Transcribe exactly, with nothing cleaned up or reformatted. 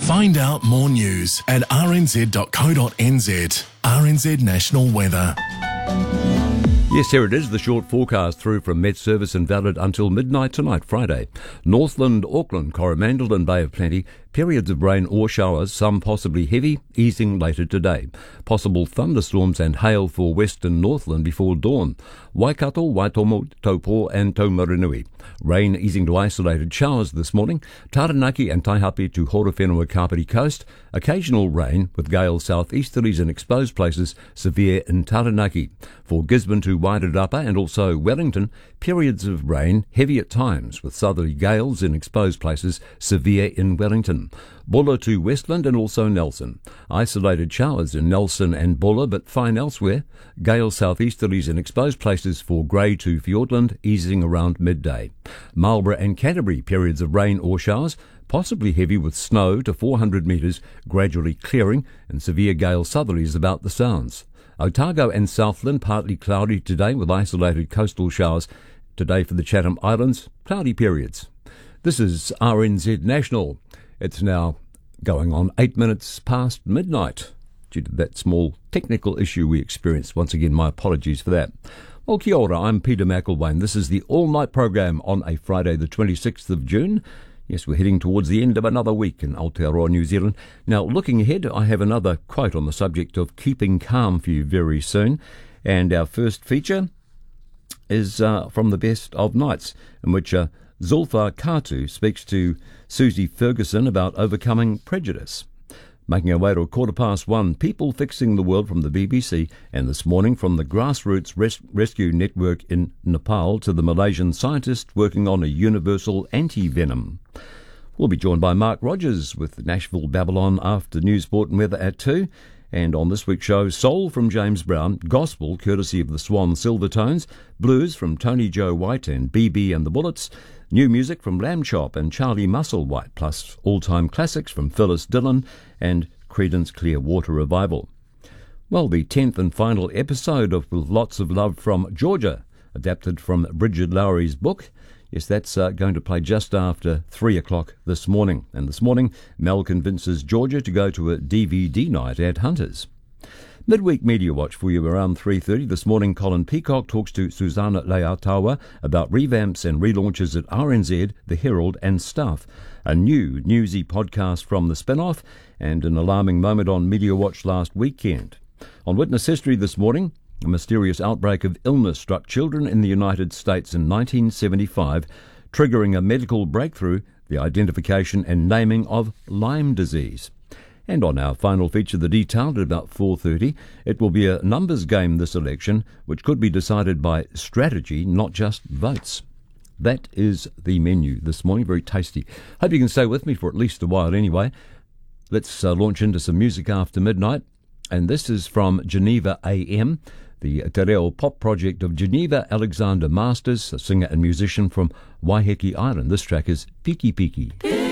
Find out more news at r n z dot co dot n z. R N Z National Weather. Yes, here it is, the short forecast through from Met Service and valid until midnight tonight, Friday. Northland, Auckland, Coromandel and Bay of Plenty, periods of rain or showers, some possibly heavy, easing later today. Possible thunderstorms and hail for western Northland before dawn. Waikato, Waitomo, Taupo and Taumarunui. Rain easing to isolated showers this morning. Taranaki and Taihape to Horowhenua-Kapiti coast. Occasional rain with gales southeasterlies in exposed places, severe in Taranaki. For Gisborne to Wairarapa and also Wellington, periods of rain, heavy at times, with southerly gales in exposed places, severe in Wellington. Bulla to Westland and also Nelson. Isolated showers in Nelson and Bulla, but fine elsewhere. Gale southeasterlies in exposed places for Grey to Fiordland, easing around midday. Marlborough and Canterbury, periods of rain or showers, possibly heavy with snow to four hundred metres, gradually clearing, and severe gale southerlies about the Sounds. Otago and Southland, partly cloudy today with isolated coastal showers. Today for the Chatham Islands, cloudy periods. This is R N Z National. It's now going on eight minutes past midnight. Due to that small technical issue we experienced, once again, my apologies for that. Well, kia ora, I'm Peter McElwain. This is the all-night program on a Friday the twenty-sixth of June. Yes, we're heading towards the end of anotha week in Aotearoa, New Zealand. Now, looking ahead, I have another quote on the subject of keeping calm for you very soon. And our first feature is uh, from The Best of Nights, in which uh, Zulfa Katu speaks to Susie Ferguson about overcoming prejudice. Making our way to a quarter past one, People Fixing the World from the B B C, and this morning from the Grassroots Res- Rescue Network in Nepal to the Malaysian scientist working on a universal anti-venom. We'll be joined by Mark Rogers with Nashville Babylon after news, sport and weather at two. And on this week's show, soul from James Brown, gospel courtesy of the Swan Silvertones, blues from Tony Joe White and B B and the Bullets, new music from Lamb Chop and Charlie Musselwhite, plus all-time classics from Phyllis Dillon and Creedence Clearwater Revival. Well, the tenth and final episode of With Lots of Love from Georgia, adapted from Bridget Lowry's book. Yes, that's uh, going to play just after three o'clock this morning. And this morning, Mel convinces Georgia to go to a D V D night at Hunters. Midweek Media Watch for you around three thirty. This morning, Colin Peacock talks to Susanna Leatawa about revamps and relaunches at R N Z, The Herald and Stuff. A new Newsy podcast from the spin-off and an alarming moment on Media Watch last weekend. On Witness History this morning, a mysterious outbreak of illness struck children in the United States in nineteen seventy-five, triggering a medical breakthrough, the identification and naming of Lyme disease. And on our final feature, The Detailed, at about four thirty, it will be a numbers game this election, which could be decided by strategy, not just votes. That is the menu this morning, very tasty. Hope you can stay with me for at least a while anyway. Let's uh, launch into some music after midnight. And this is from Geneva A M, the Te Reo pop project of Geneva Alexander Masters, a singer and musician from Waiheke Island. This track is Piki Piki.